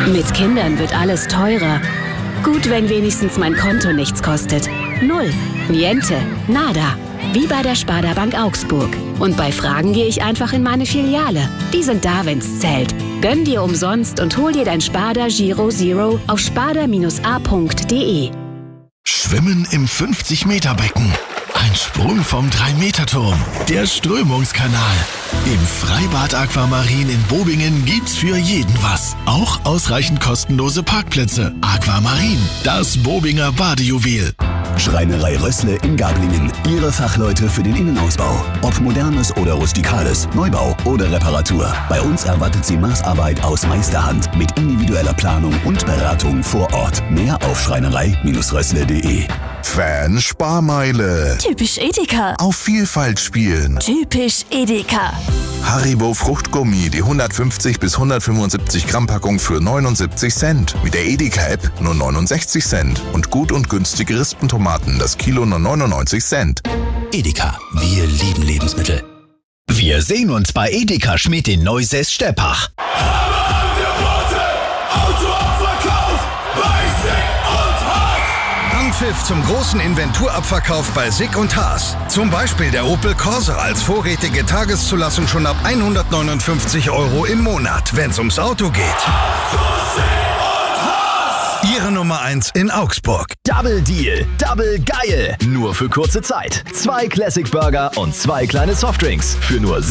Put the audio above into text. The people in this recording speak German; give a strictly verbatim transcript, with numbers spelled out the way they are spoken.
Mit Kindern wird alles teurer. Gut, wenn wenigstens mein Konto nichts kostet. Null. Niente. Nada. Wie bei der Sparda Bank Augsburg. Und bei Fragen gehe ich einfach in meine Filiale. Die sind da, wenn's zählt. Gönn dir umsonst und hol dir dein Sparda Giro Zero auf sparda a punkt de. Schwimmen im fünfzig-Meter-Becken. Ein Sprung vom drei Meter Turm. Der Strömungskanal. Im Freibad Aquamarin in Bobingen gibt's für jeden was. Auch ausreichend kostenlose Parkplätze. Aquamarin, das Bobinger Badejuwel. Schreinerei Rössle in Gablingen. Ihre Fachleute für den Innenausbau. Ob modernes oder rustikales, Neubau oder Reparatur. Bei uns erwartet Sie Maßarbeit aus Meisterhand mit individueller Planung und Beratung vor Ort. Mehr auf schreinerei Rössle punkt de. Fan Sparmeile. Typisch Edeka. Auf Vielfalt spielen. Typisch Edeka. Haribo Fruchtgummi, die hundertfünfzig bis hundertfünfundsiebzig Gramm Packung für neunundsiebzig Cent. Mit der Edeka-App nur neunundsechzig Cent. Und gut und günstige Rispentomaten, das Kilo nur neunundneunzig Cent. Edeka, wir lieben Lebensmittel. Wir sehen uns bei Edeka Schmidt in Neusäß-Steppach. Anpfiff zum großen Inventurabverkauf bei Sick und Haas. Zum Beispiel der Opel Corsa als vorrätige Tageszulassung schon ab hundertneunundfünfzig Euro im Monat, wenn es ums Auto geht. Ihre Nummer eins in Augsburg. Double Deal, Double geil. Nur für kurze Zeit. Zwei Classic Burger und zwei kleine Softdrinks für nur